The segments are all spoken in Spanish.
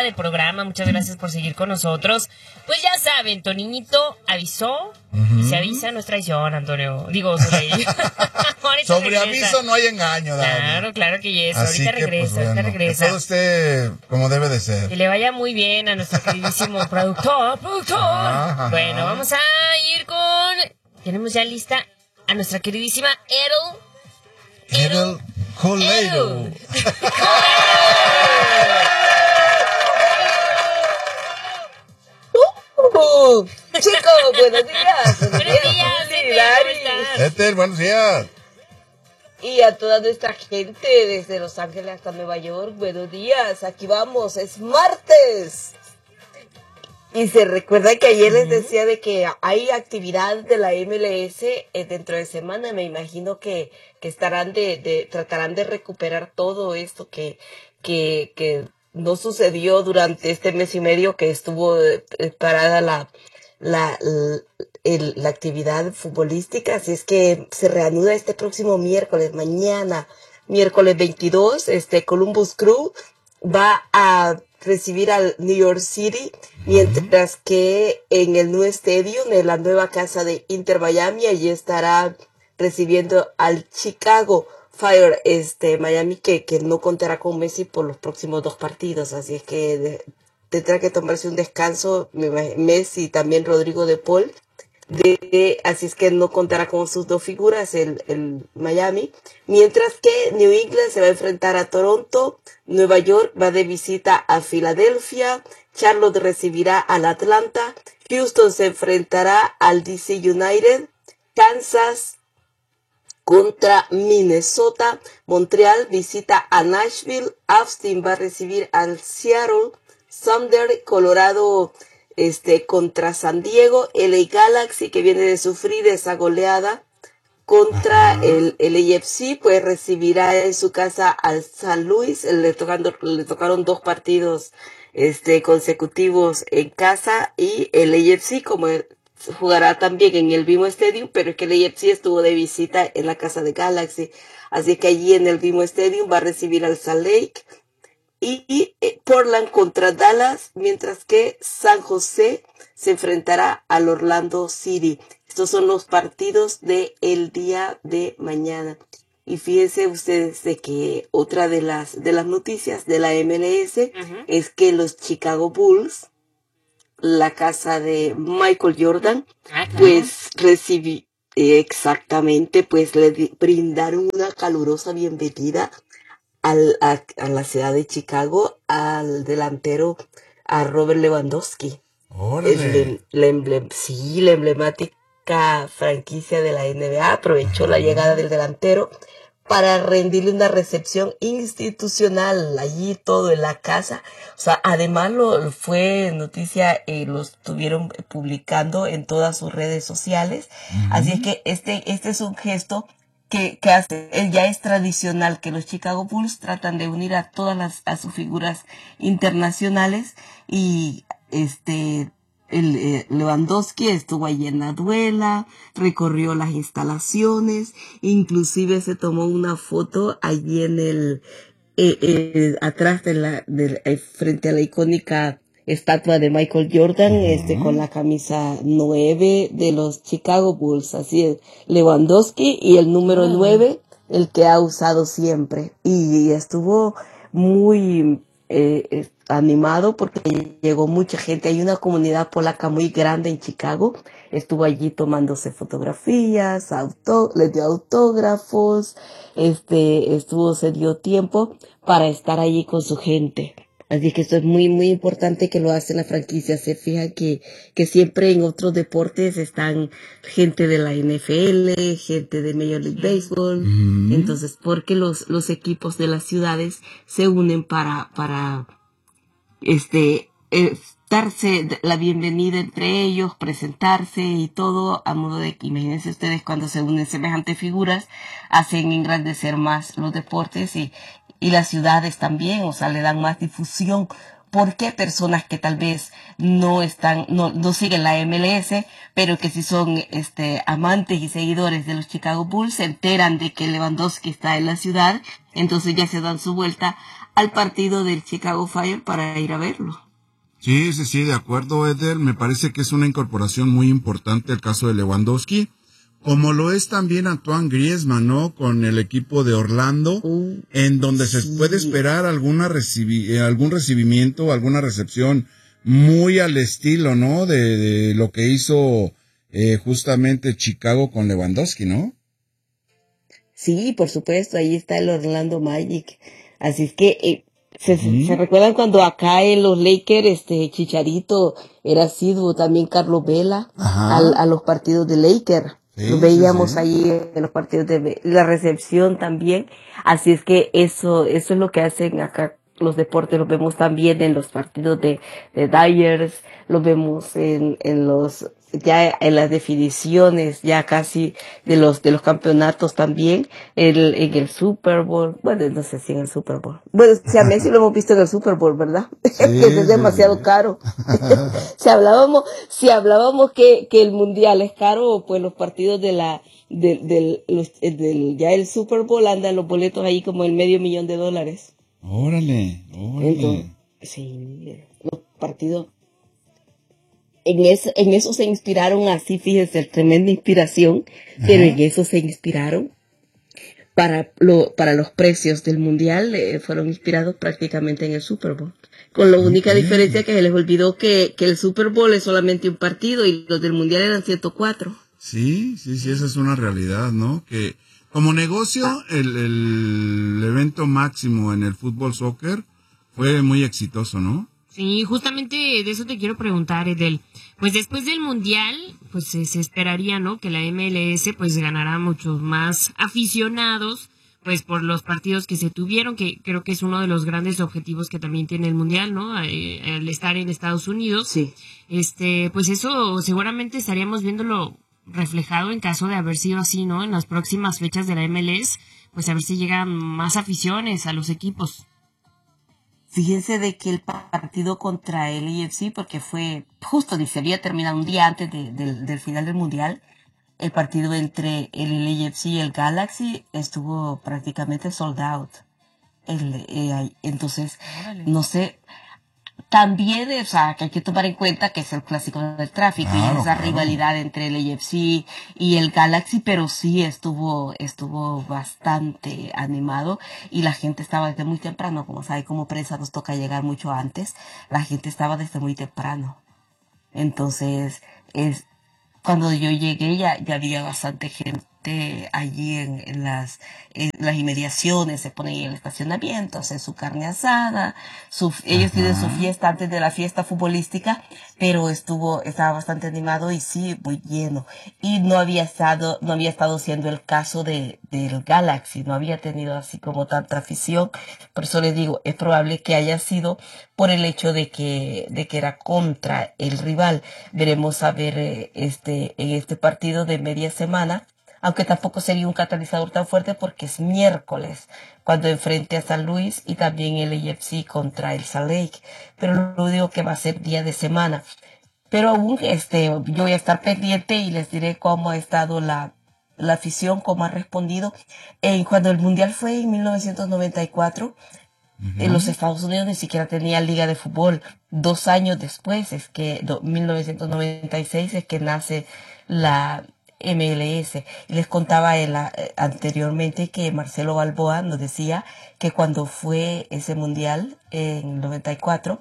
hora del programa. Muchas gracias por seguir con nosotros. Pues ya saben, Toniñito avisó. Y se avisa, no es traición, Antonio. Digo, sobre aviso no hay engaño, Dani. Claro que yes. Ahorita regresa, pues, ahorita regresa. Que todo esté como debe de ser. Que le vaya muy bien a nuestro queridísimo productor. Ajá. Bueno, vamos a ir con... Tenemos ya lista a nuestra queridísima Edel Coledo. Chicos, buenos días. Buenos días, Edel, buenos días. Y a toda nuestra gente desde Los Ángeles hasta Nueva York, buenos días. Aquí vamos, es martes. Y se recuerda que ayer les decía de que hay actividad de la MLS dentro de semana. Me imagino que tratarán de recuperar todo esto que no sucedió durante este mes y medio que estuvo parada la actividad futbolística. Así es que se reanuda este próximo miércoles, mañana, miércoles 22, Columbus Crew va a recibir al New York City, mientras que en el New Stadium, en la nueva casa de Inter Miami, allí estará recibiendo al Chicago Fire, Miami, que no contará con Messi por los próximos 2 partidos, así es que tendrá que tomarse un descanso Messi y también Rodrigo de Paul, así es que no contará con sus 2 figuras el Miami, mientras que New England se va a enfrentar a Toronto, Nueva York va de visita a Filadelfia, Charlotte recibirá al Atlanta, Houston se enfrentará al DC United, Kansas contra Minnesota, Montreal visita a Nashville, Austin va a recibir al Seattle, Thunder, Colorado contra San Diego, LA Galaxy, que viene de sufrir esa goleada contra el AFC, pues recibirá en su casa al San Luis. Le tocaron 2 partidos consecutivos en casa, y el AFC como jugará también en el BMO Stadium, pero es que el AFC estuvo de visita en la casa de Galaxy, así que allí en el BMO Stadium va a recibir al Salt Lake, y Portland contra Dallas, mientras que San José se enfrentará al Orlando City. Estos son los partidos del día de mañana. Y fíjense ustedes de que otra de las noticias de la MLS es que los Chicago Bulls, la casa de Michael Jordan, pues le brindaron una calurosa bienvenida a la ciudad de Chicago al delantero, a Robert Lewandowski. La emblemática franquicia de la NBA aprovechó la llegada del delantero para rendirle una recepción institucional allí todo en la casa. O sea, además fue noticia, lo estuvieron publicando en todas sus redes sociales. Así es que este es un gesto que hace, ya es tradicional que los Chicago Bulls tratan de unir a todas sus figuras internacionales, y Lewandowski estuvo allí en la duela, recorrió las instalaciones, inclusive se tomó una foto allí en atrás frente a la icónica estatua de Michael Jordan, con la camisa 9 de los Chicago Bulls, así es, Lewandowski y el número 9, el que ha usado siempre, y estuvo muy animado porque llegó mucha gente. Hay una comunidad polaca muy grande en Chicago, estuvo allí tomándose fotografías, le dio autógrafos, se dio tiempo para estar allí con su gente. Así que esto es muy, muy importante que lo hace la franquicia. Se fija que siempre en otros deportes están gente de la NFL, gente de Major League Baseball. Entonces, porque los equipos de las ciudades se unen para darse la bienvenida entre ellos, presentarse y todo, a modo de que, imagínense ustedes, cuando se unen semejantes figuras, hacen engrandecer más los deportes y las ciudades también, o sea, le dan más difusión ¿por qué personas que tal vez no siguen la MLS, pero que sí son amantes y seguidores de los Chicago Bulls, se enteran de que Lewandowski está en la ciudad, entonces ya se dan su vuelta al partido del Chicago Fire para ir a verlo? Sí, de acuerdo, Eder. Me parece que es una incorporación muy importante el caso de Lewandowski, como lo es también Antoine Griezmann, ¿no? Con el equipo de Orlando, en donde se puede esperar algún recibimiento, alguna recepción muy al estilo, ¿no? De lo que hizo justamente Chicago con Lewandowski, ¿no? Sí, por supuesto, ahí está el Orlando Magic. Así es que se recuerdan cuando acá en los Lakers, Chicharito era asiduo, también Carlos Vela, a los partidos de Lakers. Sí, lo veíamos ahí en los partidos de la recepción también. Así es que eso es lo que hacen acá los deportes. Lo vemos también en los partidos de Dyers, lo vemos en ya en las definiciones ya casi de los campeonatos también, en el Super Bowl. Bueno, no sé si en el Super Bowl. Bueno, si a Messi lo hemos visto en el Super Bowl, ¿verdad? Sí, que es demasiado caro. si hablábamos que el mundial es caro, pues los partidos ya el Super Bowl andan los boletos ahí como el $500,000. Órale. Entonces, sí, los partidos. En eso se inspiraron así, fíjese, tremenda inspiración, pero en eso se inspiraron para los precios del mundial, fueron inspirados prácticamente en el Super Bowl. Con la única diferencia que se les olvidó que el Super Bowl es solamente un partido y los del mundial eran 104. Sí, esa es una realidad, ¿no? Que como negocio, el evento máximo en el fútbol soccer fue muy exitoso, ¿no? Sí, justamente de eso te quiero preguntar, Edel. Pues después del Mundial, pues se esperaría, ¿no? Que la MLS pues ganará muchos más aficionados, pues por los partidos que se tuvieron, que creo que es uno de los grandes objetivos que también tiene el Mundial, ¿no? Al estar en Estados Unidos. Sí. Pues eso seguramente estaríamos viéndolo reflejado en caso de haber sido así, ¿no? En las próximas fechas de la MLS, pues a ver si llegan más aficiones a los equipos. Fíjense de que el partido contra el AFC, porque fue justo, se había terminado un día antes del final del Mundial, el partido entre el AFC y el Galaxy estuvo prácticamente sold out. Entonces, no sé, también, o sea, que hay que tomar en cuenta que es el clásico del tráfico y esa rivalidad entre el AFC y el Galaxy, pero sí estuvo bastante animado y la gente estaba desde muy temprano, como sabe, como prensa nos toca llegar mucho antes, la gente estaba desde muy temprano. Entonces, cuando yo llegué ya había bastante gente allí en las inmediaciones, se ponen en el estacionamiento, hacen su carne asada, ellos tienen su fiesta antes de la fiesta futbolística, pero estaba bastante animado y sí, muy lleno. Y no había estado siendo el caso del Galaxy, no había tenido así como tanta afición, por eso les digo, es probable que haya sido por el hecho de que era contra el rival. Veremos a ver en este partido de media semana, aunque tampoco sería un catalizador tan fuerte porque es miércoles cuando enfrente a San Luis y también el AFC contra el Salt Lake, pero lo digo que va a ser día de semana. Pero aún yo voy a estar pendiente y les diré cómo ha estado la afición, cómo ha respondido. Cuando el Mundial fue en 1994, en los Estados Unidos ni siquiera tenía liga de fútbol. 2 años después, 1996, es que nace la MLS. Y les contaba anteriormente que Marcelo Balboa nos decía que cuando fue ese mundial en 94,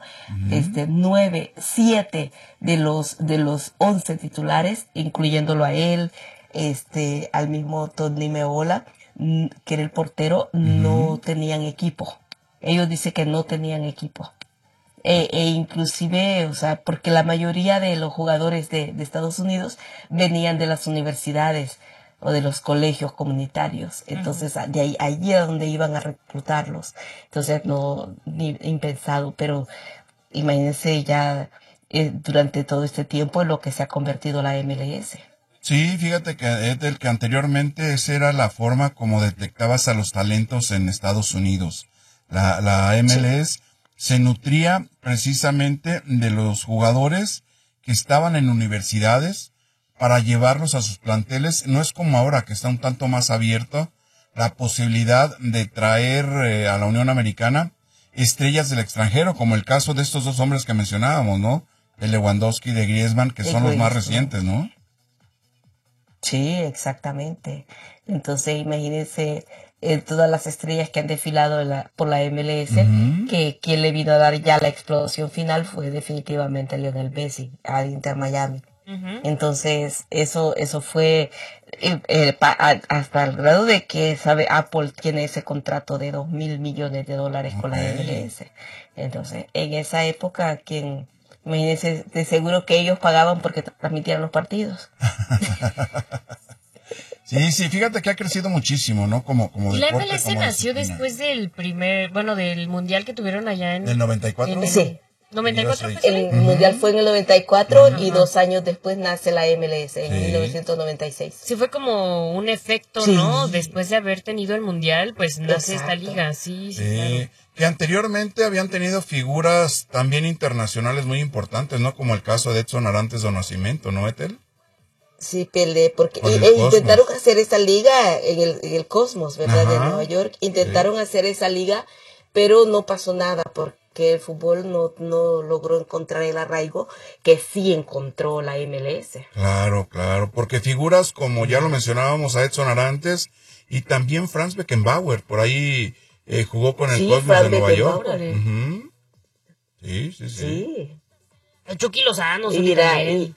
7 de los 11 titulares, incluyéndolo a él, al mismo Tony Meola, que era el portero, no tenían equipo. Ellos dicen que no tenían equipo. Inclusive, o sea, porque la mayoría de los jugadores de Estados Unidos venían de las universidades o de los colegios comunitarios. Entonces, de ahí era donde iban a reclutarlos. Entonces, no, ni impensado, pero imagínense ya durante todo este tiempo en lo que se ha convertido la MLS. Sí, fíjate que anteriormente esa era la forma como detectabas a los talentos en Estados Unidos. La MLS se nutría precisamente de los jugadores que estaban en universidades para llevarlos a sus planteles. No es como ahora, que está un tanto más abierto la posibilidad de traer a la Unión Americana estrellas del extranjero, como el caso de estos dos hombres que mencionábamos, ¿no? De Lewandowski y de Griezmann, que son los más recientes, ¿no? Sí, exactamente. Entonces, imagínense todas las estrellas que han desfilado por la MLS, que quien le vino a dar ya la explosión final fue definitivamente Lionel Messi, al Inter Miami. Entonces, eso fue hasta el grado de que Apple tiene ese contrato de $2,000 millones con la MLS. Entonces, en esa época, imagínense, de seguro que ellos pagaban porque transmitieran los partidos. Sí, fíjate que ha crecido muchísimo, ¿no? Como y la deporte, MLS como nació disciplina. después del mundial que tuvieron allá en... ¿Del 94? Sí. 94. El mundial fue en el 94 y 2 años después nace la MLS, en 1996. Sí, fue como un efecto, ¿no? Después de haber tenido el mundial, pues nace esta liga, sí, claro. Que anteriormente habían tenido figuras también internacionales muy importantes, ¿no? Como el caso de Edson Arantes do Nascimento, ¿no, Ethel? Sí, Pelé, porque Con el intentaron Cosmos. hacer esa liga en el Cosmos, ¿verdad? De Nueva York. Intentaron hacer esa liga, pero no pasó nada porque el fútbol no logró encontrar el arraigo que sí encontró la MLS. Claro, porque figuras como ya lo mencionábamos a Edson Arantes y también Franz Beckenbauer, por ahí jugó con el Cosmos Franz de Nueva York. Beckenbauer. Sí. El Chucky Lozano, Y mira, y-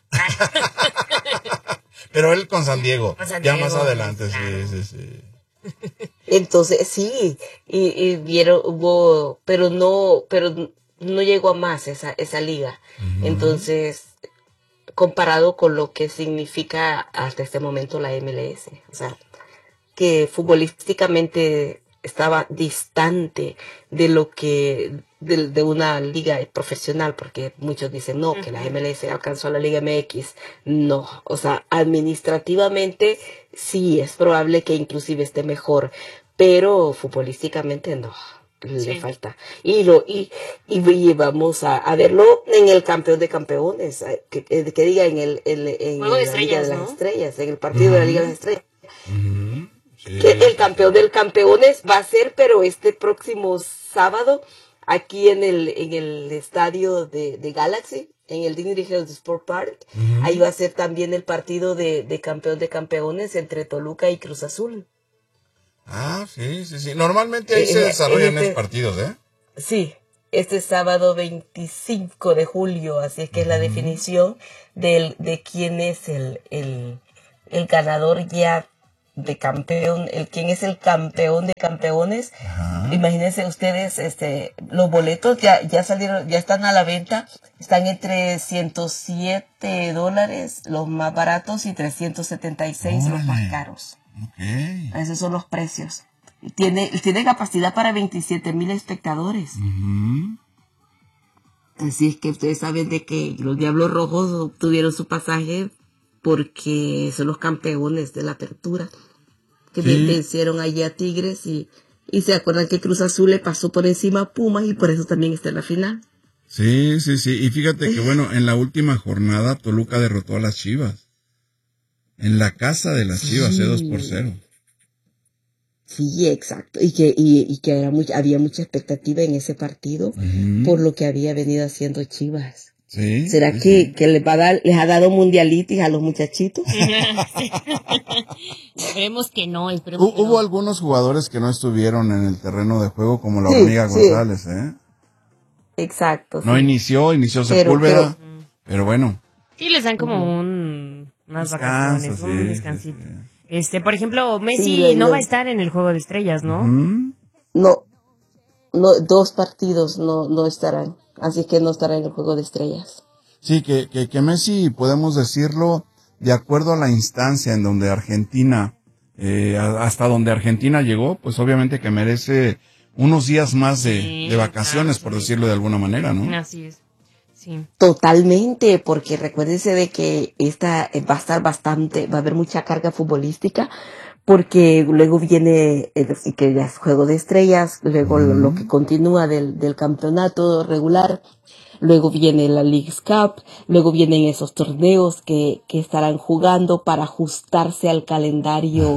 Pero él con San Diego, Con San ya Diego, más adelante, claro. sí. Entonces, sí, y vieron, pero no llegó a más esa liga. Entonces, comparado con lo que significa hasta este momento la MLS, o sea, que futbolísticamente estaba distante de lo que de una liga profesional, porque muchos dicen no, que la MLS alcanzó a la Liga MX. No, o sea, administrativamente sí es probable que inclusive esté mejor, pero futbolísticamente no, le falta. Y vamos a verlo en el campeón de campeones, que diga en Juego de la Liga de Estrellas, las ¿no? Estrellas, en el partido de la Liga de las Estrellas. Sí. Que el campeón del campeones va a ser, pero este próximo sábado, aquí en el estadio de Galaxy, en el Dignity Health Sport Park, ahí va a ser también el partido de campeón de campeones entre Toluca y Cruz Azul. Ah, sí. Normalmente ahí se desarrollan esos partidos, ¿eh? Sí, este sábado 25 de julio, así es que es la definición de quién es el ganador ya de campeón, quién es el campeón de campeones. Imagínense ustedes, los boletos ya salieron, ya están a la venta, están entre $107 los más baratos y $376 los más caros. Okay. Esos son los precios. Tiene capacidad para 27,000 espectadores. Así es que ustedes saben de que los Diablos Rojos obtuvieron su pasaje porque son los campeones de la apertura, que vencieron allí a Tigres y se acuerdan que Cruz Azul le pasó por encima a Pumas y por eso también está en la final. Sí. Y fíjate que bueno, en la última jornada Toluca derrotó a las Chivas. En la casa de las Chivas, 2-0. Sí, exacto. Y que había mucha expectativa en ese partido por lo que había venido haciendo Chivas. Sí. ¿Será que les ha dado mundialitis a los muchachitos? Esperemos que no. Hubo algunos jugadores que no estuvieron en el terreno de juego, como la Hormiga González, ¿eh? Exacto. No inició Sepúlveda, pero bueno. Sí, les dan como unas vacaciones, un descansito. Sí. Por ejemplo, Messi no va a estar en el Juego de Estrellas, ¿no? No, 2 partidos no estarán. Así que no estará en el Juego de Estrellas. Sí, que Messi, podemos decirlo, de acuerdo a la instancia en donde Argentina, hasta donde Argentina llegó, pues obviamente que merece unos días más de vacaciones, por decirlo de alguna manera, ¿no? Así es, sí. Totalmente, porque recuérdense de que va a haber mucha carga futbolística, porque luego viene, que ya es Juego de Estrellas, luego lo que continúa del campeonato regular, luego viene la Leagues Cup, luego vienen esos torneos que estarán jugando para ajustarse al calendario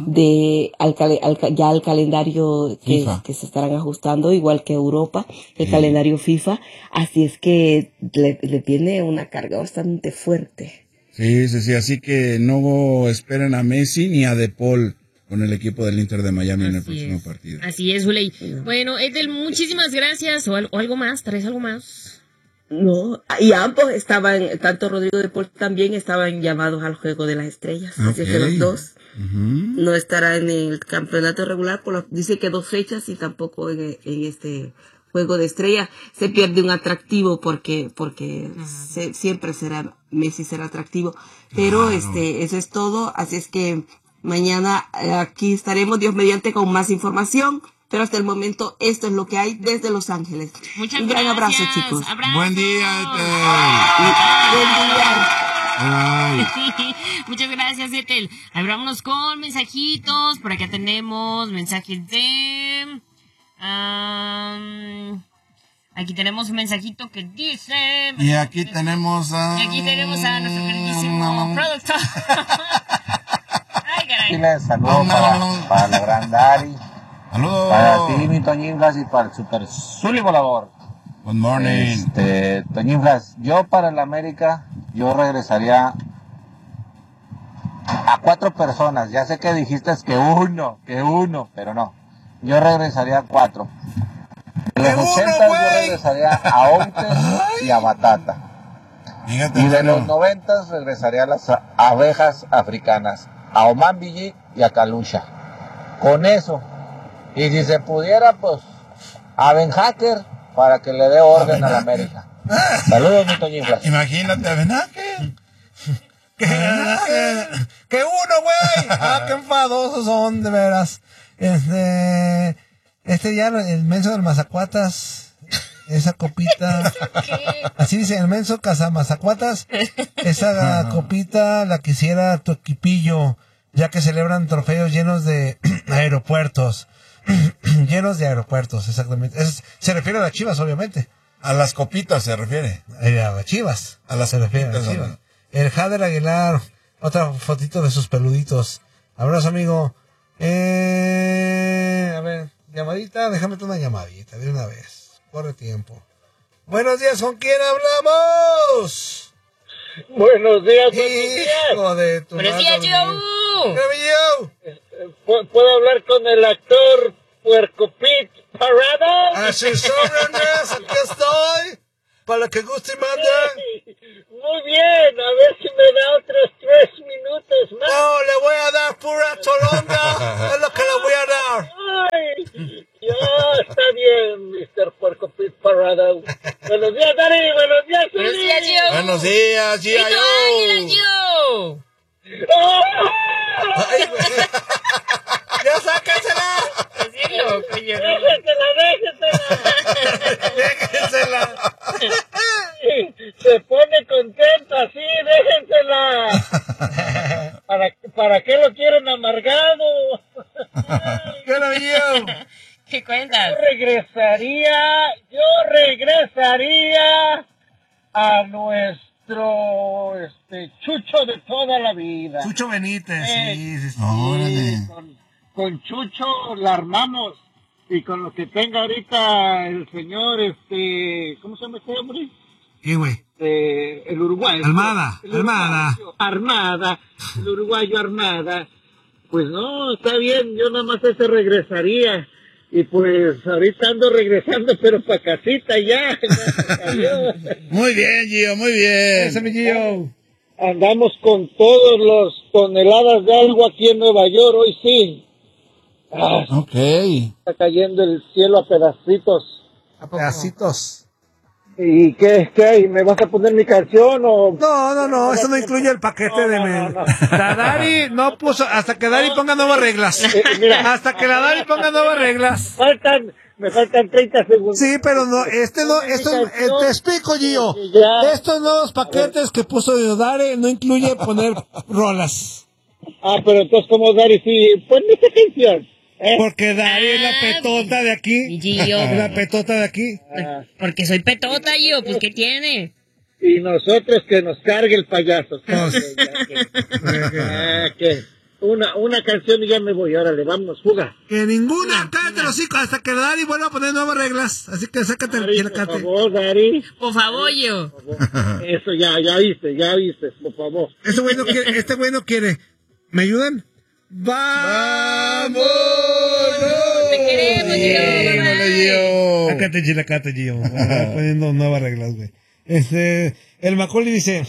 al calendario que se estarán ajustando, igual que Europa, el calendario FIFA, así es que le viene una carga bastante fuerte. Sí, así que no esperen a Messi ni a De Paul con el equipo del Inter de Miami en el próximo partido. Así es, Zuley. Bueno, Edel, muchísimas gracias. ¿O algo más? ¿Traes algo más? No, y ambos estaban, tanto Rodrigo de Paul también estaban llamados al Juego de las Estrellas, así que los dos no estarán en el campeonato regular, dice que 2 fechas y tampoco en este Juego de Estrellas. Se pierde un atractivo porque siempre Messi será atractivo, pero eso es todo, así es que mañana aquí estaremos, Dios mediante, con más información. Pero hasta el momento esto es lo que hay desde Los Ángeles. Muchas Un gran abrazo, chicos. Abrazo. Buen día, Buen día. Muchas gracias, Etel. Abrámonos con mensajitos. Por acá tenemos mensajes de... aquí tenemos un mensajito que dice... Y aquí tenemos a... nuestro queridísimo productor. Ay, caray. Saludos para la gran Dari. Saludos. Para ti, mi Toñinflas, y para el Super Zuli Volador. Good morning. Toñinflas, yo para el América, yo regresaría a 4 personas. Ya sé que dijiste que uno, pero no. Yo regresaría a 4. De los 80 yo regresaría a Outes y a Batata. Fíjate, y de los 90 regresaría a las abejas africanas, a Oman Billy y a Kalusha. Con eso. Y si se pudiera, pues, a Ben Hacker para que le dé orden a la América. Saludos, mi Toñinflas. Imagínate a Ben Hacker. Que uno, güey. Qué enfadosos son, de veras. Ya, el menso del Mazacuatas, esa copita. Así dice, el menso Casamazacuatas, esa copita la quisiera tu equipillo, ya que celebran trofeos llenos de aeropuertos. Llenos de aeropuertos, exactamente. Se refiere a las Chivas, obviamente. A las copitas se refiere. A las Chivas. Se refiere a las Chivas. El Jader Aguilar, otra fotito de sus peluditos. Abrazo, amigo. A ver, llamadita, déjame tomar una llamadita de una vez. Corre tiempo. Buenos días, ¿con quién hablamos? Buenos días, Hijo de tu Buenos días, Joe. ¿Puedo hablar con el actor Puerco Pit Parada? A sus órdenes, aquí estoy. Para que guste y mande. Muy bien, a ver si me da otros 3 minutos más. No, le voy a dar pura cholonga. Es lo que le voy a dar. Ay, ya está bien, Mr. Puerco Pit Parada. Buenos días, Dari. Buenos días, Suri. Buenos días, Joe. Buenos días, Gio. Ay, güey. ¡Ya sáquensela! Déjensela. Se pone contenta, sí, déjensela. ¿Para qué lo quieren amargado? ¡Qué maravilla! ¿Qué cuentas? Yo regresaría a nuestro Chucho de toda la vida. Chucho Benítez, sí. Con Chucho la armamos, y con lo que tenga ahorita el señor, ¿cómo se llama este hombre? ¿Qué, güey? El uruguayo. Armada. El uruguayo Armada. Pues no, está bien, yo nada más regresaría. Y pues ahorita ando regresando, pero pa' casita ya. Muy bien, Gio, muy bien. Ese mi Gio. Andamos con todos los toneladas de algo aquí en Nueva York, hoy sí. Ok. Está cayendo el cielo a pedacitos. A pedacitos. ¿Y qué hay? ¿Me vas a poner mi canción o...? No, eso no incluye el paquete de... No. La Dari no puso... Hasta que Dari ponga nuevas reglas. Mira. Hasta que la Dari ponga nuevas reglas. Me faltan 30 segundos. Sí, pero no, te explico, Gio. Ya. Estos nuevos paquetes que puso Dari no incluye poner rolas. pero entonces, ¿cómo Dari? Sí, ponme esa canción. Porque Dari es la petota de aquí. Gio. Es la petota de aquí. Porque soy petota, Gio, pues ¿qué tiene? Y nosotros que nos cargue el payaso. Que una canción y ya me voy. Órale, vámonos, fuga. Que ninguna, cállate los hijos hasta que Dari vuelva a poner nuevas reglas. Así que sácate el quilacate. Por favor, Dari. Por favor, Gio. Eso ya viste, por favor. Este güey no quiere. ¿Me ayudan? ¡Vamos! ¡Te queremos, Gio! Sácate chilacate, Gio. Poniendo nuevas reglas, güey. El Macaulay dice,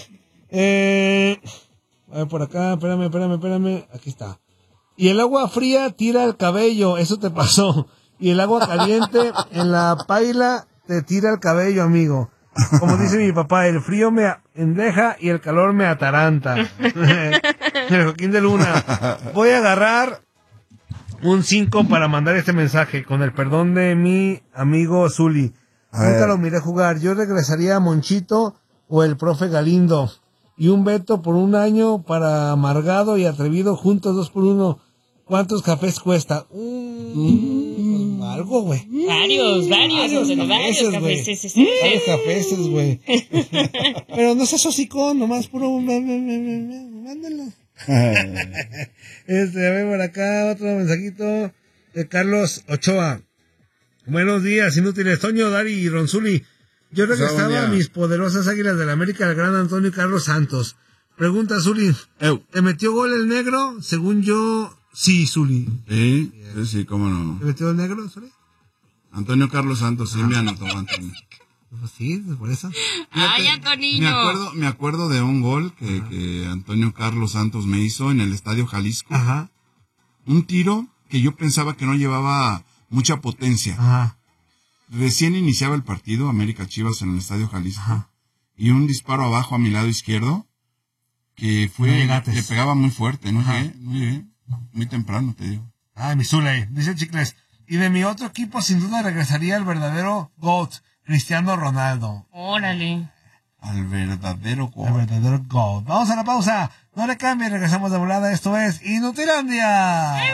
a ver por acá, espérame, aquí está. Y el agua fría tira el cabello, eso te pasó. Y el agua caliente en la paila te tira el cabello, amigo. Como dice mi papá, el frío me endeja y el calor me ataranta. El Joaquín de Luna. Voy a agarrar un 5 para mandar este mensaje, con el perdón de mi amigo Zuli. Nunca lo miré jugar. Yo regresaría a Monchito o el profe Galindo. Y un Beto por un año para amargado y atrevido, juntos 2 por 1. ¿Cuántos cafés cuesta? Algo, güey. Varios cafés, güey. Pero no seas hocicón, nomás puro... Mándalo. A ver por acá, otro mensajito de Carlos Ochoa. Buenos días, inútiles. Toño, Dari y Ronzuli. Yo regresaba a mis poderosas Águilas del América, al gran Antonio Carlos Santos. Pregunta, Zuli. ¿Te metió gol el negro? Según yo, sí, Zuli. Sí, cómo no. ¿Te metió el negro, Zuli? Antonio Carlos Santos, sí, me anotó Antonio. Pues sí, por eso. ¡Ay, Antonio! Me acuerdo de un gol que Antonio Carlos Santos me hizo en el Estadio Jalisco. Ajá. Un tiro que yo pensaba que no llevaba mucha potencia. Ajá. Recién iniciaba el partido, América Chivas en el Estadio Jalisco. Ajá. Y un disparo abajo a mi lado izquierdo, que fue, le pegaba muy fuerte, no llegué, muy temprano, te digo. Ay, mi Zule, dice Chicles. Y de mi otro equipo sin duda regresaría el verdadero GOAT, Cristiano Ronaldo. Órale. Al verdadero GOAT. El verdadero GOAT. Vamos a la pausa. No le cambie, regresamos de volada. Esto es Inutilandia.